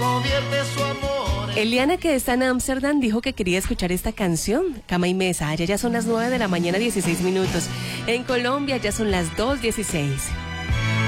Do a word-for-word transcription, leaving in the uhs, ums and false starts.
convierte su amor en... Eliana, que está en Ámsterdam, dijo que quería escuchar esta canción, Cama y Mesa. Allá ya son las nueve de la mañana, dieciséis minutos. En Colombia ya son las dos dieciséis.